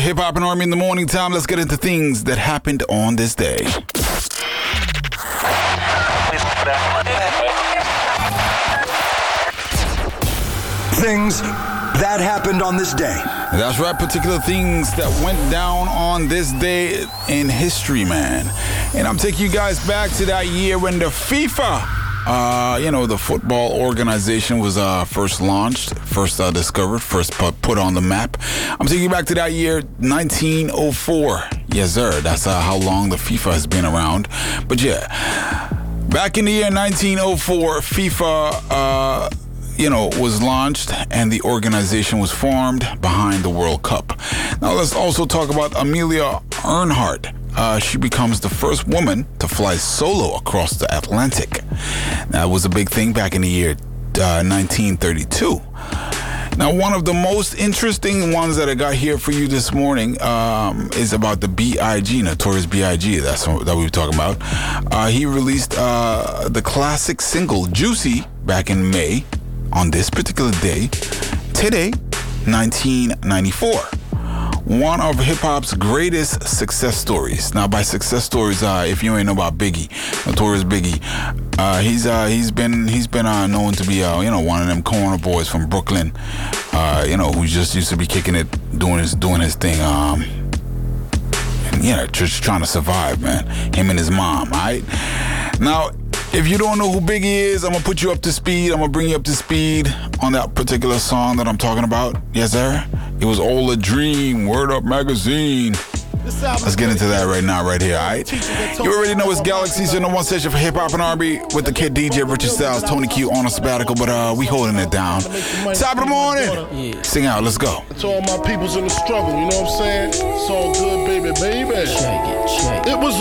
Hip Hop and Army in the morning time. Let's get into things that happened on this day. Things that happened on this day. That's right, particular things that went down on this day in history, man. And I'm taking you guys back to that year when the FIFA, the football organization was first launched, first discovered, first put on the map. I'm taking you back to that year, 1904. Yes, sir. That's how long the FIFA has been around. But yeah, back in the year 1904, FIFA, was launched and the organization was formed behind the World Cup. Now let's also talk about Amelia Earhart. She becomes the first woman to fly solo across the Atlantic. That was a big thing back in the year 1932. Now, one of the most interesting ones that I got here for you this morning is about the B.I.G., Notorious B.I.G. That's what we were talking about. He released the classic single Juicy back in May on this particular day, today, 1994. One of hip-hop's greatest success stories. Now, by success stories, if you ain't know about Biggie, Notorious Biggie, he's been known to be one of them corner boys from Brooklyn, who just used to be kicking it, doing his thing, and just trying to survive, man. Him and his mom, all right? Now, if you don't know who Biggie is, I'm gonna put you up to speed. I'm gonna bring you up to speed on that particular song that I'm talking about. Yes, sir. It was All a Dream, Word Up Magazine. Let's get into that right now, right here, all right? You already know it's Galaxy's your number one station for hip hop and R&B with the kid DJ Richard Styles, Tony Q on a sabbatical, but we holding it down. Top of the morning. Yeah. Sing out, let's go. To all my peoples in the struggle, you know what I'm saying? It's all good, baby. It was